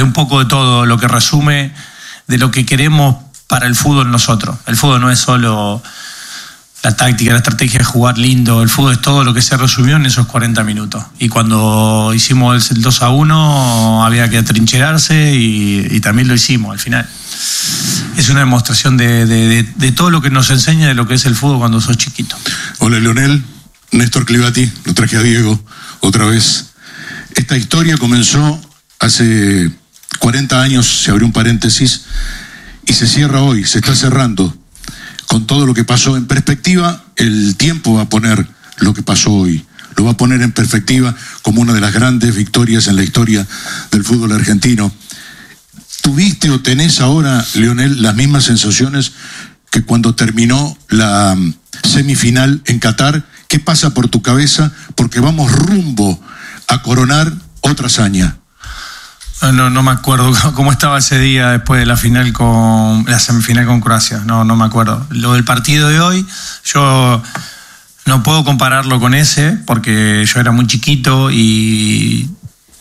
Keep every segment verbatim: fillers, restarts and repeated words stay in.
un poco de todo lo que resume de lo que queremos para el fútbol nosotros. El fútbol no es solo la táctica, la estrategia de jugar lindo, el fútbol es todo lo que se resumió en esos cuarenta minutos. Y cuando hicimos el dos a uno había que atrincherarse y, y también lo hicimos al final. Es una demostración de, de, de, de todo lo que nos enseña de lo que es el fútbol cuando sos chiquito. Hola Leonel, Néstor Clivati, lo traje a Diego otra vez. Esta historia comenzó hace cuarenta años, se abrió un paréntesis y se cierra hoy, se está cerrando. Con todo lo que pasó en perspectiva, el tiempo va a poner lo que pasó hoy. Lo va a poner en perspectiva como una de las grandes victorias en la historia del fútbol argentino. ¿Tuviste o tenés ahora, Leonel, las mismas sensaciones que cuando terminó la semifinal en Qatar? ¿Qué pasa por tu cabeza? Porque vamos rumbo a coronar otra hazaña. No, no me acuerdo cómo estaba ese día después de la final con la semifinal con Croacia. No, no me acuerdo. Lo del partido de hoy, yo no puedo compararlo con ese porque yo era muy chiquito y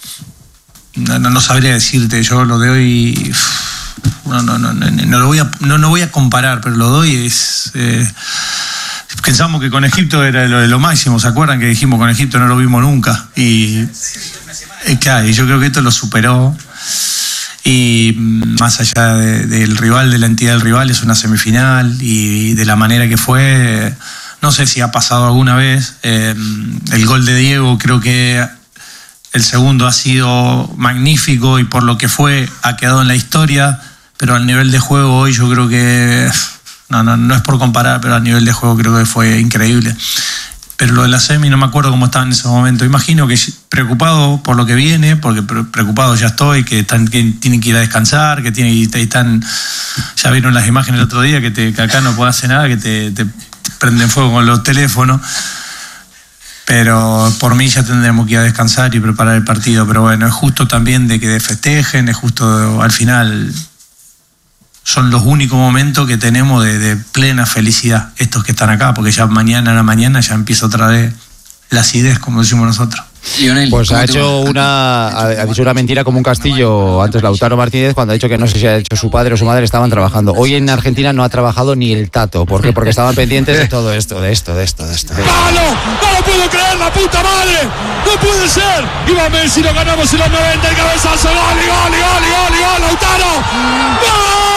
no, no, no sabría decirte. Yo lo de hoy no, no, no, no, no lo voy a, no, no voy a comparar, pero lo de hoy es. Eh, pensamos que con Egipto era lo de lo máximo. ¿Se acuerdan que dijimos con Egipto no lo vimos nunca? Y Eh, claro, y yo creo que esto lo superó y más allá de, del rival, de la entidad del rival, es una semifinal y de la manera que fue, no sé si ha pasado alguna vez. Eh, el gol de Diego, creo que el segundo ha sido magnífico y por lo que fue ha quedado en la historia, pero al nivel de juego hoy yo creo que, no, no, no es por comparar, pero al nivel de juego creo que fue increíble. Pero lo de la semi no me acuerdo cómo estaba en ese momento. Imagino que preocupado por lo que viene, porque preocupado ya estoy, que, están, que tienen que ir a descansar, que tienen, están, ya vieron las imágenes el otro día, que, te, que acá no puedo hacer nada, que te, te prenden fuego con los teléfonos. Pero por mí ya tendremos que ir a descansar y preparar el partido. Pero bueno, es justo también de que festejen, es justo al final. Son los únicos momentos que tenemos de, de plena felicidad, estos que están acá, porque ya mañana a la mañana ya empieza otra vez la acidez, como decimos nosotros. Lionel, pues ha hecho una ha dicho una mentira como un castillo antes Lautaro Martínez cuando ha dicho que no sé si ha hecho su padre o su madre estaban trabajando. Hoy en Argentina no ha trabajado ni el Tato. ¿Por qué? Porque estaban pendientes de todo esto, de esto, de esto, de esto. ¡Palo! ¡No lo puedo creer, la puta madre! ¡No puede ser! Iba Messi, lo ganamos en los noventa, el cabezazo, gol, gol, gol, gol, gol, Lautaro. ¡Gol!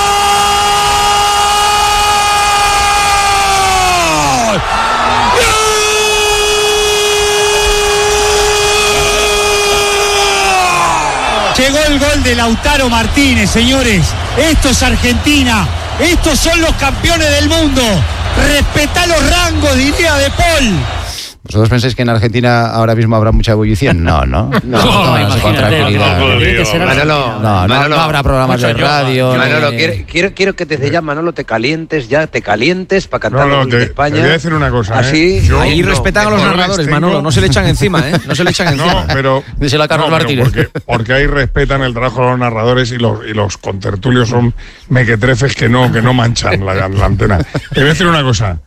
Llegó el gol de Lautaro Martínez, señores. Esto es Argentina. Estos son los campeones del mundo. Respetá los rangos, diría De Paul. ¿Vosotros pensáis que en Argentina ahora mismo habrá mucha ebullición? No, ¿no? No, no, no, no, con tranquilidad. Manolo, no, no, no habrá programas de radio. Manolo, quiero, quiero, quiero que desde ya, Manolo, te calientes, ya te calientes para cantar no, no, los te, de España. Te voy a decir una cosa. Así, ¿eh? Yo, ahí no, respetan a los narradores, tengo... Manolo, no se le echan encima, ¿eh? No se le echan encima. No, pero... Díselo a Carlos no, Martínez. Porque, porque ahí respetan el trabajo de los narradores y los, y los contertulios son mequetrefes que no, que no manchan la, la antena. Te voy a decir una cosa.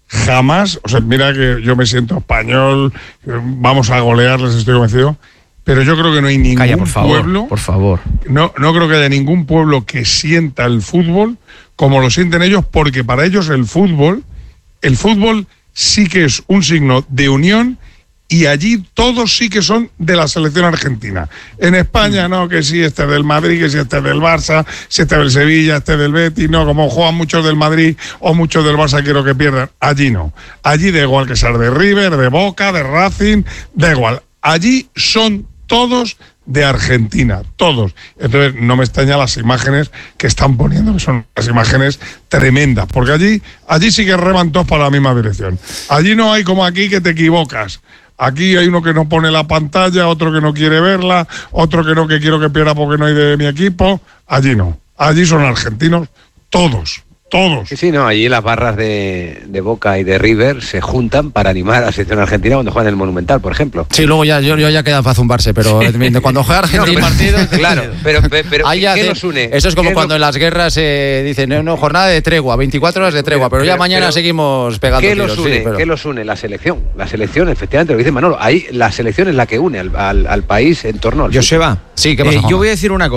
Jamás, o sea, mira que yo me siento español, vamos a golearles, estoy convencido, pero yo creo que no hay ningún Calla, por favor, pueblo, por favor. No, no creo que haya ningún pueblo que sienta el fútbol como lo sienten ellos, porque para ellos el fútbol, el fútbol sí que es un signo de unión. Y allí todos sí que son de la selección argentina. En España no, que sí, este es del Madrid, que sí, este es del Barça, si este es del Sevilla, este es del Betis, no, como juegan muchos del Madrid o muchos del Barça quiero que pierdan. Allí no. Allí da igual que sea de River, de Boca, de Racing, da igual. Allí son todos de Argentina, todos. Entonces no me extraña las imágenes que están poniendo, que son las imágenes tremendas, porque allí, allí sí que reman todos para la misma dirección. Allí no hay como aquí que te equivocas. Aquí hay uno que no pone la pantalla, otro que no quiere verla, otro que no, que quiero que pierda porque no hay de mi equipo. Allí no. Allí son argentinos todos. Todos. Sí, sí, no, allí las barras de, de Boca y de River se juntan para animar a la selección argentina cuando juegan en el Monumental, por ejemplo. Sí, luego ya, yo, yo ya queda para zumbarse, pero cuando juega Argentina... No, pero, claro, pero, pero, pero ¿qué hace, nos une? Eso es como cuando no, en las guerras se eh, dicen, no, no, jornada de tregua, veinticuatro horas de tregua, pero, pero ya mañana pero, seguimos pegando ¿qué tiros. Los une, sí, pero... ¿Qué los une? La selección. La selección, efectivamente, lo que dice Manolo. Ahí la selección es la que une al, al, al país en torno al... Joseba, sí, ¿qué pasa, eh, yo voy a decir una cosa.